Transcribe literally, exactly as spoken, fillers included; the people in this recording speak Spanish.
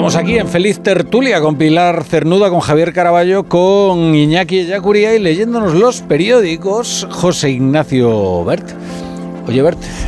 Estamos aquí en Feliz Tertulia con Pilar Cernuda, con Javier Caraballo, con Iñaki Ellacuría y leyéndonos los periódicos José Ignacio Bert. Oye, Bert.